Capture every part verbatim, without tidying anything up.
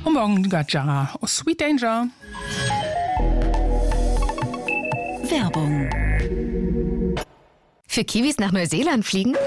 Und morgen Gajara aus Sweet Danger. Werbung. Für Kiwis nach Neuseeland fliegen?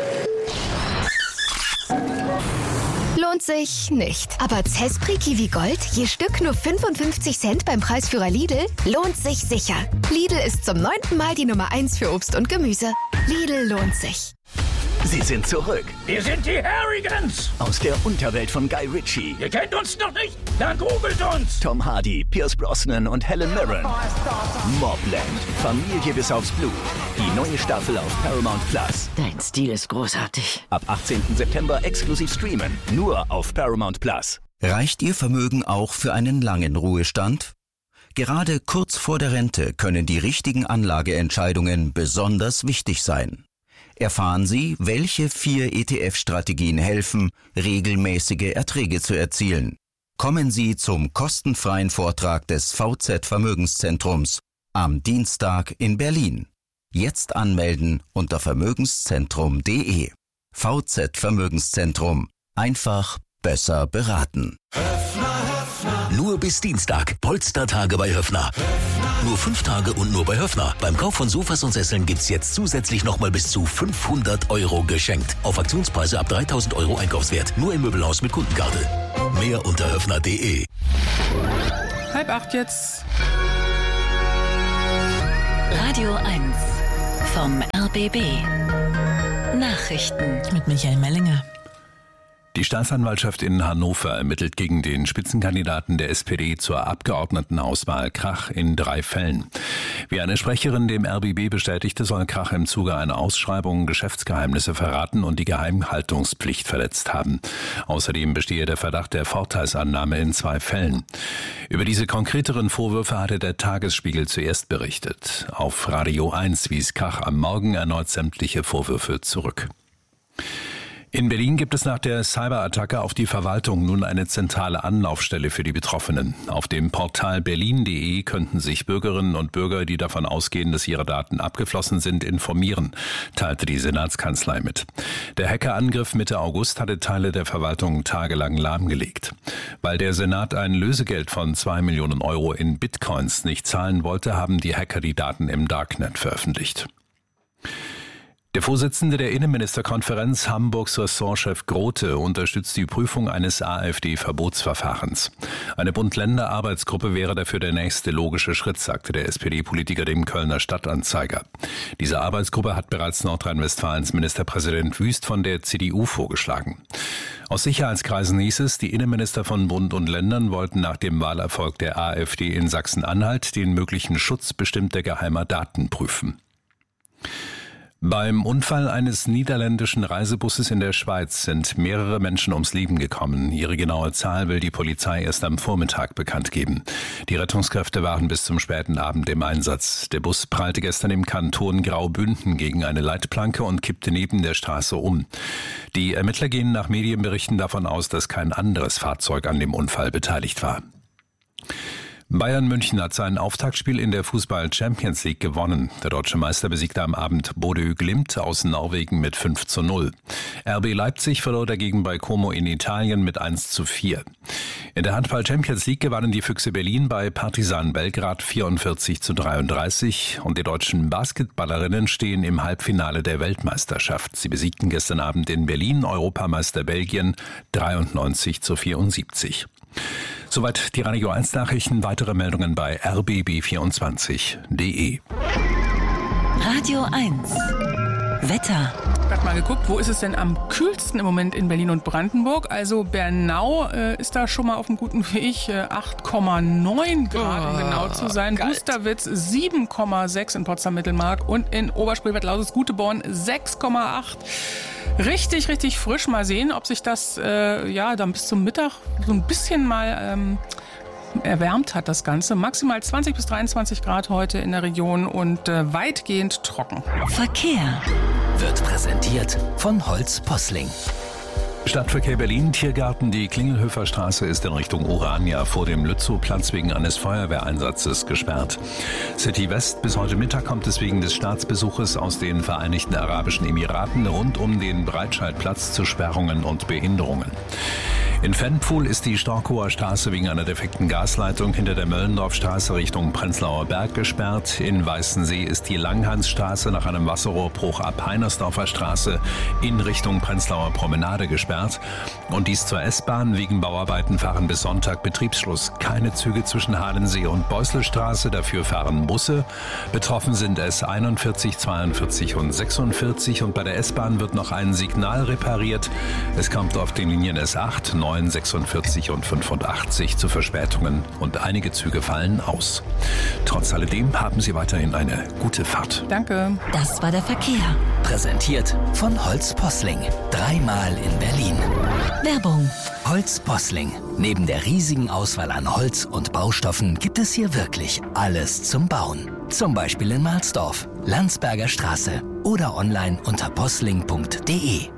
Lohnt sich nicht. Aber Zespri Kiwi Gold, je Stück nur fünfundfünfzig Cent beim Preisführer Lidl, lohnt sich sicher. Lidl ist zum neunten Mal die Nummer eins für Obst und Gemüse. Lidl lohnt sich. Sie sind zurück. Wir sind die Harrigans. Aus der Unterwelt von Guy Ritchie. Ihr kennt uns noch nicht? Dann googelt uns. Tom Hardy, Pierce Brosnan und Helen Mirren. Mobland. Familie bis aufs Blut. Die neue Staffel auf Paramount Plus. Dein Stil ist großartig. Ab achtzehnten September exklusiv streamen. Nur auf Paramount Plus. Reicht Ihr Vermögen auch für einen langen Ruhestand? Gerade kurz vor der Rente können die richtigen Anlageentscheidungen besonders wichtig sein. Erfahren Sie, welche vier E T F-Strategien helfen, regelmäßige Erträge zu erzielen. Kommen Sie zum kostenfreien Vortrag des V Z Vermögenszentrums am Dienstag in Berlin. Jetzt anmelden unter vermögenszentrum punkt de. V Z Vermögenszentrum. Einfach besser beraten. Nur bis Dienstag. Polstertage bei Höffner. Nur fünf Tage und nur bei Höffner. Beim Kauf von Sofas und Sesseln gibt's jetzt zusätzlich nochmal bis zu fünfhundert Euro geschenkt. Auf Aktionspreise ab dreitausend Euro Einkaufswert. Nur im Möbelhaus mit Kundenkarte. Mehr unter höffner punkt de. Halb acht jetzt. Radio eins vom R B B. Nachrichten mit Michael Mellinger. Die Staatsanwaltschaft in Hannover ermittelt gegen den Spitzenkandidaten der S P D zur Abgeordnetenhauswahl Krach in drei Fällen. Wie eine Sprecherin dem R B B bestätigte, soll Krach im Zuge einer Ausschreibung Geschäftsgeheimnisse verraten und die Geheimhaltungspflicht verletzt haben. Außerdem bestehe der Verdacht der Vorteilsannahme in zwei Fällen. Über diese konkreteren Vorwürfe hatte der Tagesspiegel zuerst berichtet. Auf Radio eins wies Krach am Morgen erneut sämtliche Vorwürfe zurück. In Berlin gibt es nach der Cyberattacke auf die Verwaltung nun eine zentrale Anlaufstelle für die Betroffenen. Auf dem Portal berlin punkt de könnten sich Bürgerinnen und Bürger, die davon ausgehen, dass ihre Daten abgeflossen sind, informieren, teilte die Senatskanzlei mit. Der Hackerangriff Mitte August hatte Teile der Verwaltung tagelang lahmgelegt. Weil der Senat ein Lösegeld von zwei Millionen Euro in Bitcoins nicht zahlen wollte, haben die Hacker die Daten im Darknet veröffentlicht. Der Vorsitzende der Innenministerkonferenz, Hamburgs Ressortchef Grote, unterstützt die Prüfung eines AfD-Verbotsverfahrens. Eine Bund-Länder-Arbeitsgruppe wäre dafür der nächste logische Schritt, sagte der S P D-Politiker dem Kölner Stadtanzeiger. Diese Arbeitsgruppe hat bereits Nordrhein-Westfalens Ministerpräsident Wüst von der C D U vorgeschlagen. Aus Sicherheitskreisen hieß es, die Innenminister von Bund und Ländern wollten nach dem Wahlerfolg der AfD in Sachsen-Anhalt den möglichen Schutz bestimmter geheimer Daten prüfen. Beim Unfall eines niederländischen Reisebusses in der Schweiz sind mehrere Menschen ums Leben gekommen. Ihre genaue Zahl will die Polizei erst am Vormittag bekannt geben. Die Rettungskräfte waren bis zum späten Abend im Einsatz. Der Bus prallte gestern im Kanton Graubünden gegen eine Leitplanke und kippte neben der Straße um. Die Ermittler gehen nach Medienberichten davon aus, dass kein anderes Fahrzeug an dem Unfall beteiligt war. Bayern München hat sein Auftaktspiel in der Fußball-Champions League gewonnen. Der deutsche Meister besiegte am Abend Bodø Glimt aus Norwegen mit fünf zu null. R B Leipzig verlor dagegen bei Como in Italien mit eins zu vier. In der Handball-Champions League gewannen die Füchse Berlin bei Partizan Belgrad vierundvierzig zu dreiunddreißig und die deutschen Basketballerinnen stehen im Halbfinale der Weltmeisterschaft. Sie besiegten gestern Abend in Berlin Europameister Belgien dreiundneunzig zu vierundsiebzig. Soweit die Radio eins Nachrichten. Weitere Meldungen bei r b b vierundzwanzig punkt de. Radio eins Wetter. Ich habe mal geguckt, wo ist es denn am kühlsten im Moment in Berlin und Brandenburg? Also Bernau äh, ist da schon mal auf einem guten Weg, äh, acht Komma neun Grad, um genau zu sein. Busterwitz sieben Komma sechs in Potsdam-Mittelmark und in Oberspreewald-Lausitz-Guteborn sechs Komma acht. Richtig, richtig frisch. Mal sehen, ob sich das äh, ja dann bis zum Mittag so ein bisschen mal ähm, erwärmt hat, das Ganze. Maximal zwanzig bis dreiundzwanzig Grad heute in der Region und äh, weitgehend trocken. Verkehr wird präsentiert von Holz Posling. Stadtverkehr Berlin, Tiergarten, die Klingelhöfer Straße ist in Richtung Urania vor dem Lützow-Platz wegen eines Feuerwehreinsatzes gesperrt. City West, bis heute Mittag kommt es wegen des Staatsbesuches aus den Vereinigten Arabischen Emiraten rund um den Breitscheidplatz zu Sperrungen und Behinderungen. In Fennpfuhl ist die Storkower Straße wegen einer defekten Gasleitung hinter der Möllendorfstraße Richtung Prenzlauer Berg gesperrt. In Weißensee ist die Langhansstraße nach einem Wasserrohrbruch ab Heinersdorfer Straße in Richtung Prenzlauer Promenade gesperrt. Und dies zur S-Bahn. Wegen Bauarbeiten fahren bis Sonntag Betriebsschluss keine Züge zwischen Halensee und Beuselstraße. Dafür fahren Busse. Betroffen sind S einundvierzig, zweiundvierzig und sechsundvierzig. Und bei der S-Bahn wird noch ein Signal repariert. Es kommt auf den Linien S acht, neun, sechsundvierzig und fünfundachtzig zu Verspätungen und einige Züge fallen aus. Trotz alledem haben Sie weiterhin eine gute Fahrt. Danke. Das war der Verkehr. Präsentiert von Holz Posling. Dreimal in Berlin. Werbung. Holz Posling. Neben der riesigen Auswahl an Holz und Baustoffen gibt es hier wirklich alles zum Bauen. Zum Beispiel in Marsdorf, Landsberger Straße oder online unter posling punkt de.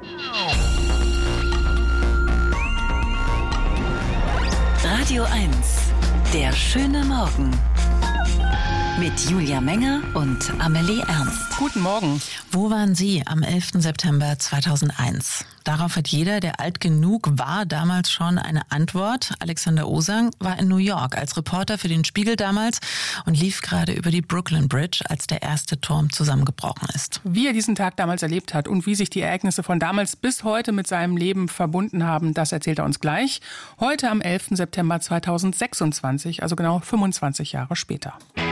Radio eins. Der schöne Morgen. Mit Julia Menger und Amelie Ernst. Guten Morgen. Wo waren Sie am elften September zweitausendeins? Darauf hat jeder, der alt genug war, damals schon eine Antwort. Alexander Osang war in New York als Reporter für den Spiegel damals und lief gerade über die Brooklyn Bridge, als der erste Turm zusammengebrochen ist. Wie er diesen Tag damals erlebt hat und wie sich die Ereignisse von damals bis heute mit seinem Leben verbunden haben, das erzählt er uns gleich. Heute am elften September zweitausendsechsundzwanzig, also genau fünfundzwanzig Jahre später.